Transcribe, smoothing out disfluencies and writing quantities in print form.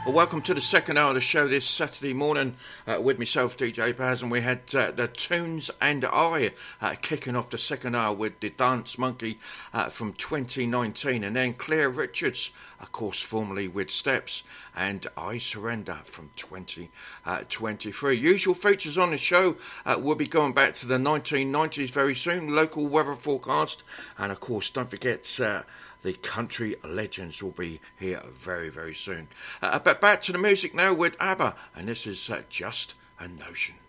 Well, welcome to the second hour of the show this Saturday morning with myself, DJ Baz, and we had the Tunes and I kicking off the second hour with the Dance Monkey from 2019, and then Claire Richards, of course, formerly with Steps, and I Surrender from 2023. Usual features on the show, we'll be going back to the 1990s very soon, local weather forecast, and of course, don't forget... the country legends will be here very, very soon. But back to the music now with ABBA, and this is Just a Notion.